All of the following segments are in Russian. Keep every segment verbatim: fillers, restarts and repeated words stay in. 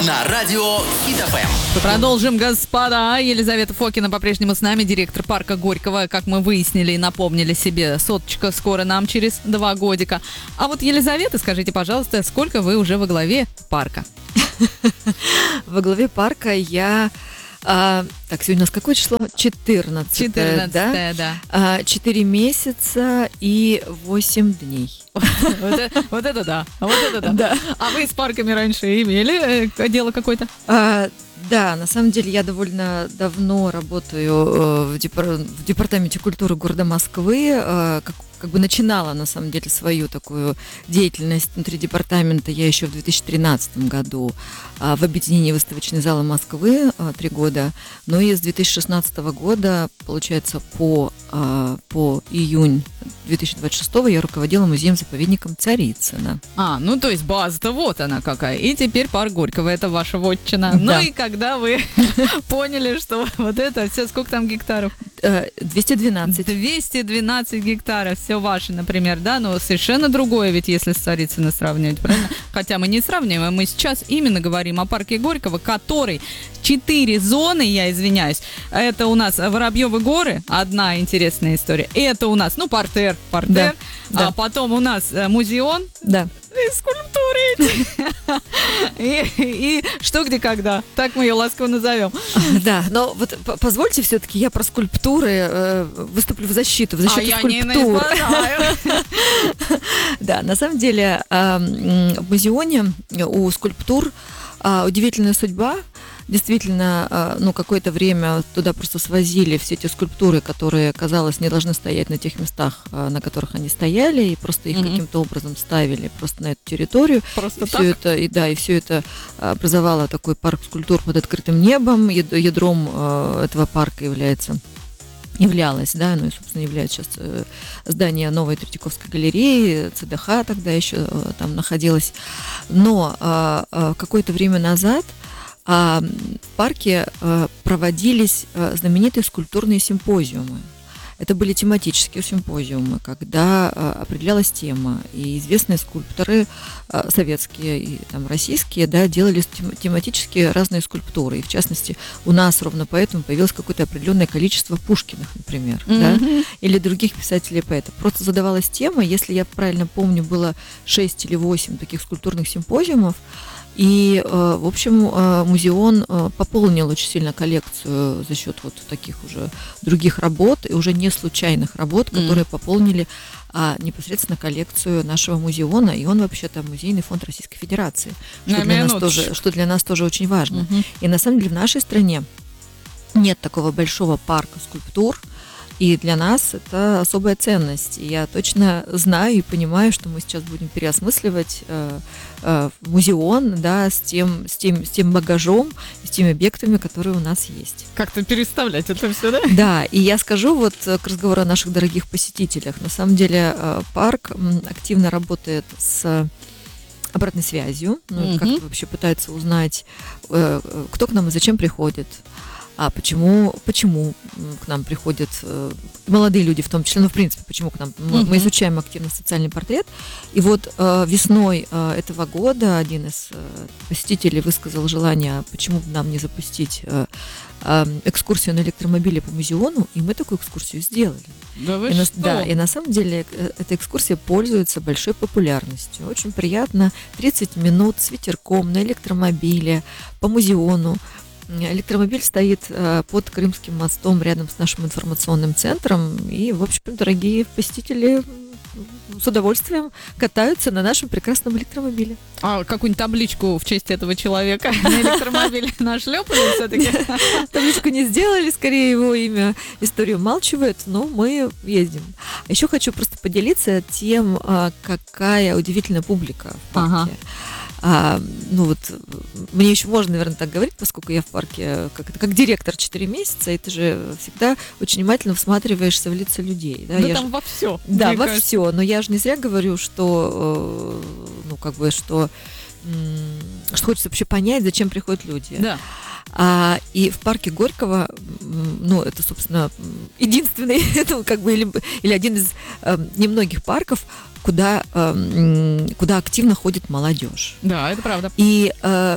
на радио Хит эф эм. Продолжим, господа. Елизавета Фокина по-прежнему с нами, директор парка Горького. Как мы выяснили и напомнили себе, соточка скоро нам через два годика. А вот, Елизавета, скажите, пожалуйста, сколько вы уже во главе парка? Во главе парка я... А, так, сегодня у нас какое число? четырнадцатое, четырнадцатое, да? да. четыре месяца и восемь дней. Вот это, вот это да, вот это да. Да. А вы с парками раньше имели э, дело какое-то? А, да, на самом деле я довольно давно работаю э, в, депар... в департаменте культуры города Москвы, э, как, как бы начинала на самом деле свою такую деятельность внутри департамента я еще в две тысячи тринадцатом году э, в объединении выставочной залы Москвы э, три года, но и с две тысячи шестнадцатого года, получается, по, э, по июнь две тысячи двадцать шестого я руководила музеем-заповедником Царицына. А, ну то есть база-то вот она какая. И теперь парк Горького, это ваша вотчина. Да. Ну и когда вы поняли, что вот это все, сколько там гектаров? двести двенадцать. двести двенадцать гектаров, все ваше, например, да, но совершенно другое, ведь если с Царицыно сравнивать, правильно? Хотя мы не сравниваем, мы сейчас именно говорим о парке Горького, который четыре зоны, я извиняюсь, это у нас Воробьевы горы, одна интересная история, это у нас, ну, партер, партер, Да, да. а потом у нас э, музеон, Да. и скульптуры и, и что, где, когда, так мы ее ласково назовем. Да, но вот п- позвольте все-таки я про скульптуры э, выступлю в защиту, в защиту А я скульптур. не знаю. Да, на самом деле э, м, в музеоне у скульптур э, удивительная судьба. Действительно, э, ну, какое-то время туда просто свозили все эти скульптуры, которые, казалось, не должны стоять на тех местах, э, на которых они стояли, и просто их Мгм. каким-то образом ставили просто на эту территорию. Просто И так? все это, и да, и все это образовало такой парк скульптур под открытым небом. Ядро- Ядром э, этого парка является являлось, да, ну и, собственно, является сейчас э, здание новой Третьяковской галереи, ЦДХ тогда еще э, там находилось. Но э, э, какое-то время назад а, в парке э, проводились э, знаменитые скульптурные симпозиумы. Это были тематические симпозиумы, когда э, определялась тема, и известные скульпторы э, советские и там, российские, да, делали тем- тематические разные скульптуры. И в частности, у нас ровно поэтому появилось какое-то определенное количество Пушкиных, например, да, Мгм. или других писателей и поэтов. Просто задавалась тема, если я правильно помню, было шесть или восемь таких скульптурных симпозиумов, и, э, в общем, э, музеон э, пополнил очень сильно коллекцию за счет вот таких уже других работ, и уже не случайных работ, Мгм. которые пополнили а, непосредственно коллекцию нашего музеона, и он вообще-то музейный фонд Российской Федерации, На что для, нас минуточку. тоже, что для нас тоже очень важно. Мгм. И на самом деле в нашей стране нет такого большого парка скульптур, и для нас это особая ценность. И я точно знаю и понимаю, что мы сейчас будем переосмысливать э, э, музеон, да, с тем, с тем, с тем багажом, с теми объектами, которые у нас есть. Как-то переставлять это все, да? Да, и я скажу вот э, к разговору о наших дорогих посетителях. На самом деле э, парк м, активно работает с обратной связью, ну, Мгм. как-то вообще пытается узнать, э, э, кто к нам и зачем приходит, а почему, почему м, к нам приходят э, молодые люди в том числе, ну, в принципе, почему к нам, мы, Мгм. мы изучаем активно социальный портрет, и вот э, весной э, этого года один из э, посетителей высказал желание, а почему бы нам не запустить э, э, экскурсию на электромобиле по музеону, и мы такую экскурсию сделали. Да вы И на, что? да, и на самом деле э, эта экскурсия пользуется большой популярностью. Очень приятно тридцать минут с ветерком на электромобиле по музеону. Электромобиль стоит э, под Крымским мостом рядом с нашим информационным центром. И, в общем, дорогие посетители м, с удовольствием катаются на нашем прекрасном электромобиле. А какую-нибудь табличку в честь этого человека на электромобиле нашлепали все-таки? Табличку не сделали, скорее его имя историю умалчивает, но мы ездим. А еще хочу просто поделиться тем, а, какая удивительная публика в парке. Ага. А, ну вот, мне еще можно, наверное, так говорить, поскольку я в парке как, это, как директор четыре месяца, и ты же всегда очень внимательно всматриваешься в лица людей. Да, Да я там ж- во все. да, во все. Но я же не зря говорю, что, э, ну, как бы, что, м, что хочется вообще понять, зачем приходят люди. Да. А, и в парке Горького, м, ну, это, собственно, м, единственный, это как бы, или, или один из э, немногих парков, куда, э, м, куда активно ходит молодежь. Да, это правда. И э,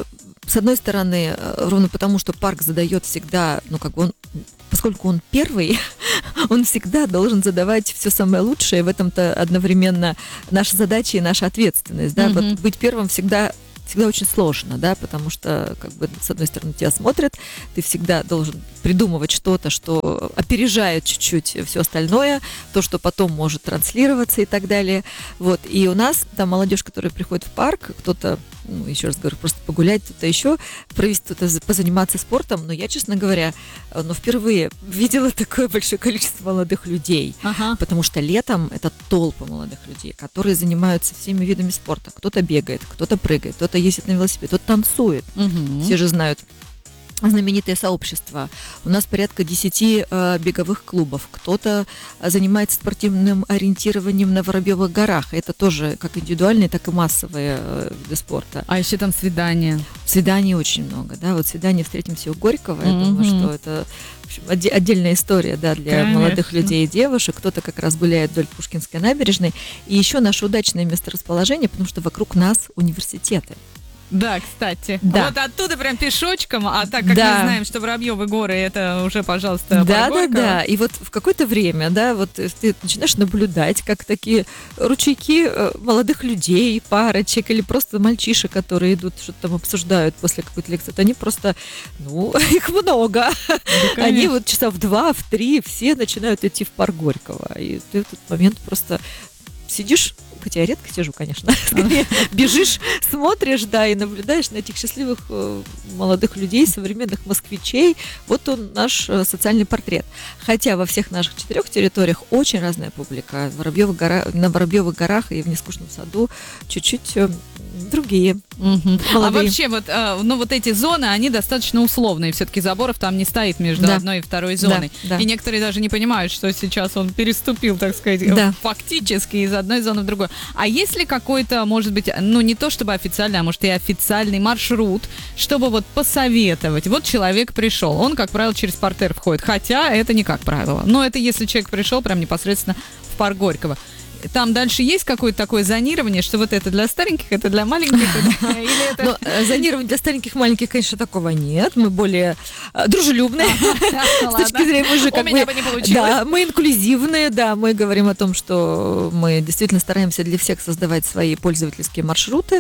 с одной стороны, ровно потому, что парк задает всегда, ну, как бы он, поскольку он первый, он всегда должен задавать все самое лучшее, в этом-то одновременно наша задача и наша ответственность, да, Мгм. вот быть первым всегда всегда очень сложно, да, потому что, как бы, с одной стороны, тебя смотрят, ты всегда должен придумывать что-то, что опережает чуть-чуть все остальное, то, что потом может транслироваться и так далее. Вот. И у нас там молодежь, которая приходит в парк, кто-то, ну, еще раз говорю, просто погулять, кто-то еще, провести, кто-то позаниматься спортом, но я, честно говоря, ну, впервые видела такое большое количество молодых людей. Ага. Потому что летом это толпа молодых людей, которые занимаются всеми видами спорта. Кто-то бегает, кто-то прыгает, кто-то ездит на велосипеде, кто-то танцует. Мгм. Все же знают знаменитое сообщество. У нас порядка десяти э, беговых клубов. Кто-то э, занимается спортивным ориентированием на Воробьевых горах. Это тоже как индивидуальные, так и массовые э, виды спорта. А еще там свидания. Свиданий очень много, да. Вот свидание «Встретимся у Горького». Я Мгм. думаю, что это в общем, отде- отдельная история, да, для Конечно. молодых людей и девушек. Кто-то как раз гуляет вдоль Пушкинской набережной. И еще наше удачное месторасположение, потому что вокруг нас университеты. Да, кстати. Да. Вот оттуда прям пешочком, а так как Да. мы знаем, что Воробьевы горы, это уже, пожалуйста, Да, да, Горького. да. И вот в какое-то время, да, вот ты начинаешь наблюдать, как такие ручейки э, молодых людей, парочек или просто мальчишек, которые идут, что-то там обсуждают после какой-то лекции. Вот они просто, ну, их много. Да, Они конечно. вот часа в два, в три все начинают идти в парк Горького. И ты в этот момент просто сидишь, хотя я редко сижу, конечно, скорее бежишь, смотришь, да, и наблюдаешь на этих счастливых э, молодых людей, современных москвичей. Вот он, наш э, социальный портрет. Хотя во всех наших четырех территориях очень разная публика. В Воробьевых гора- на Воробьевых горах и в Нескучном саду чуть-чуть э, другие. Мгм. А Молодые. вообще, вот, э, ну, вот эти зоны, они достаточно условные. Все-таки заборов там не стоит между Да. одной и второй зоной. Да, да. И некоторые даже не понимают, что сейчас он переступил, так сказать, э, Да. фактически из одной зоны в другую. А есть ли какой-то, может быть, ну, не то чтобы официальный, а может и официальный маршрут, чтобы вот посоветовать? Вот человек пришел, он, как правило, через портер входит. Хотя это не как правило. Но это если человек пришел прям непосредственно в парк Горького. Там дальше есть какое-то такое зонирование, что вот это для стареньких, это для маленьких, это- или это... Но э, зонирования для стареньких маленьких, конечно, такого нет. Мы более э, дружелюбные. С Ладно. точки зрения, мы же У как меня бы... бы не получилось. Да, мы инклюзивные, да, мы говорим о том, что мы действительно стараемся для всех создавать свои пользовательские маршруты.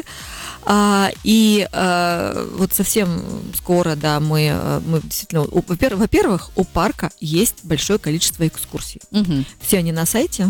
А, и а, вот совсем скоро, да, мы, э, мы действительно... у- во-первых, во-первых, у парка есть большое количество экскурсий. Мгм. Все они на сайте.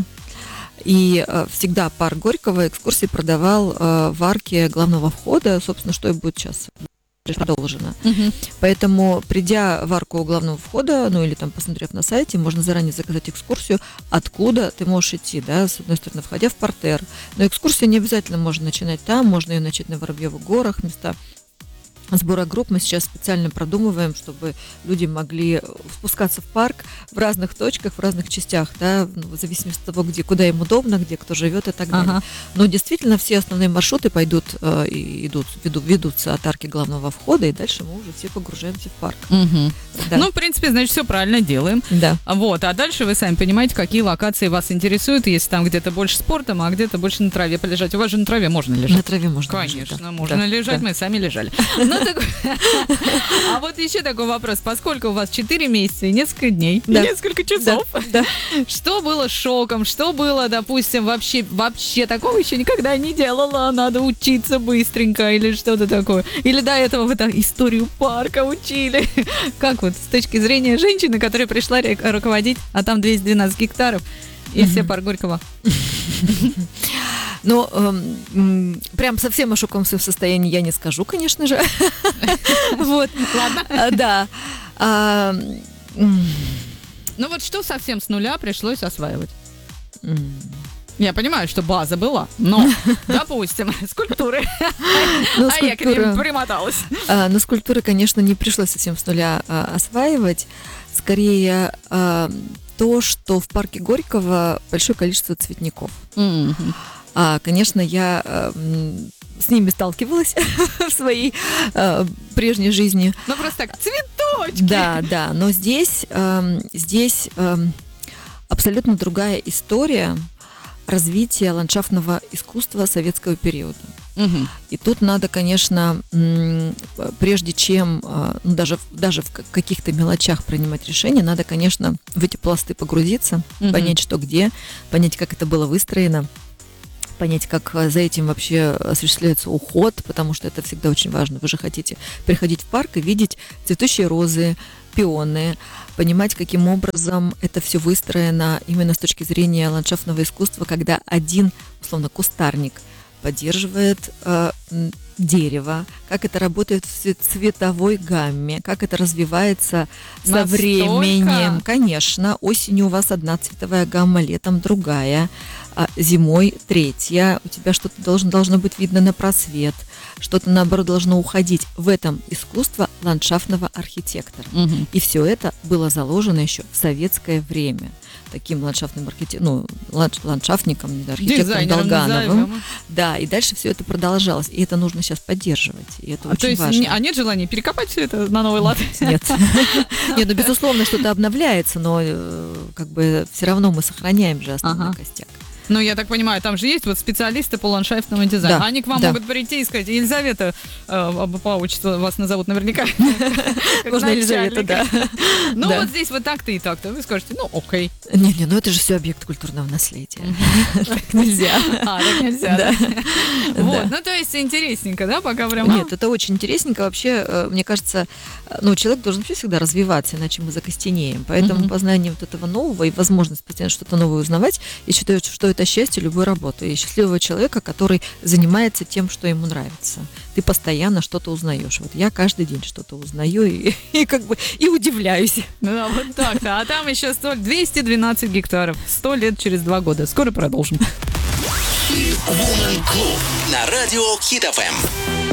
И э, всегда парк Горького экскурсии продавал э, в арке главного входа, собственно, что и будет сейчас продолжено. Мгм. Поэтому, придя в арку главного входа, ну или там посмотрев на сайте, можно заранее заказать экскурсию, откуда ты можешь идти, да, с одной стороны, входя в портер. Но экскурсию не обязательно можно начинать там, можно ее начать на Воробьевых горах, места сбора групп мы сейчас специально продумываем, чтобы люди могли спускаться в парк в разных точках, в разных частях, да, ну, в зависимости от того, где, куда им удобно, где кто живет и так далее. Ага. Но действительно все основные маршруты пойдут э, и идут, ведут, ведутся от арки главного входа, и дальше мы уже все погружаемся в парк. Мгм. Да. Ну, в принципе, значит, все правильно делаем. да. Вот, а дальше вы сами понимаете, какие локации вас интересуют, если там где-то больше спортом, а где-то больше на траве полежать. У вас же на траве можно лежать. На траве можно Конечно, лежать, да. можно Да, лежать, да. мы сами лежали. Ну, так- А вот еще такой вопрос. Поскольку у вас четыре месяца и несколько дней, и Да. несколько часов, Да, да. что было шоком, что было, допустим, вообще, вообще такого еще никогда не делала, надо учиться быстренько или что-то такое. Или до этого вы там историю парка учили. Как вот с точки зрения женщины, которая пришла ре- руководить, а там двести двенадцать гектаров, и Мгм. все парк Горького. Но эм, м, прям совсем о шоковом своем состоянии я не скажу, конечно же. Вот. Ладно. А, Да. А, м, Ну вот что совсем с нуля пришлось осваивать? м. Я понимаю, что база была, но, допустим, скульптуры. Ну, А я к ним скульптура- примоталась. А, но скульптуры, конечно, не пришлось совсем с нуля а, осваивать. Скорее, а, то, что в парке Горького большое количество цветников. А, конечно, я а, м, с ними сталкивалась в своей а, прежней жизни. Ну просто так, цветочки. Да, да, но здесь, эм, здесь эм, абсолютно другая история развития ландшафтного искусства советского периода. Мгм. И тут надо, конечно, м, прежде чем а, ну, даже, в- даже в ка- каких-то мелочах принимать решения, надо, конечно, в эти пласты погрузиться, Мгм. понять, что где, понять, как это было выстроено, понять, как а, за этим вообще осуществляется уход, потому что это всегда очень важно. Вы же хотите приходить в парк и видеть цветущие розы, пионы, понимать, каким образом это все выстроено именно с точки зрения ландшафтного искусства, когда один, условно, кустарник поддерживает э, м, дерево, как это работает в цве- цветовой гамме, как это развивается со Настолько? временем. Конечно, осенью у вас одна цветовая гамма, летом другая, а зимой третья. У тебя что-то должно, должно быть видно на просвет, что-то, наоборот, должно уходить. В этом искусство ландшафтного архитектора. Мгм. И все это было заложено еще в советское время таким ландшафтным архитектором, ну, ландш- ландшафтником, не знаю, архитектором Дизайнером Долгановым. назовем. Да, и дальше все это продолжалось. И это нужно сейчас поддерживать. И это А, очень то есть, важно. не- а нет желания перекопать все это на новый лад? Нет. Нет, ну, безусловно, что-то обновляется, но э, как бы все равно мы сохраняем же основной Ага. костяк. Ну, я так понимаю, там же есть вот специалисты по ландшафтному дизайну. Да, Они к вам да. могут прийти и сказать: Елизавета, э, по отчеству вас назовут наверняка. как Можно Елизавета, начальника. да. Ну, Да. вот здесь вот так-то и так-то. Вы скажете: ну, окей. Не-не, ну это же все объект культурного наследия. Так нельзя. А, так нельзя. Да. да? Вот, Да. ну, то есть интересненько, да, пока прям... Нет, это очень интересненько. Вообще, э, мне кажется, э, ну, человек должен вообще всегда развиваться, иначе мы закостенеем. Поэтому Мгм. познание вот этого нового и возможность постоянно что-то новое узнавать, я считаю, что это счастье любой работы. И счастливого человека, который занимается тем, что ему нравится. Ты постоянно что-то узнаешь. Вот я каждый день что-то узнаю и, и как бы и удивляюсь. Ну, да, вот так-то. А там еще сто двести двенадцать гектаров. сто лет через два года. Скоро продолжим. Woman Club на радио Хит эф эм.